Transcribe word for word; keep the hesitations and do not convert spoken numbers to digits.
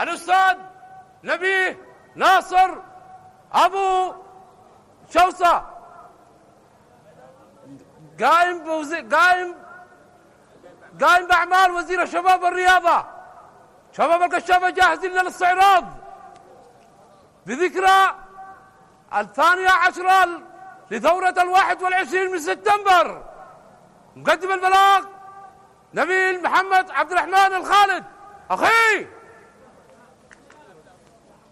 الأستاذ نبيه ناصر أبو شوصة، قائم بوزي... قائم قائم بأعمال وزير الشباب والرياضة. شباب الكشافة جاهزين للاستعراض بذكرى الثانية عشرة لثورة الواحد والعشرين من سبتمبر. مقدم البلاغ نبيل محمد عبد الرحمن الخالد. أخي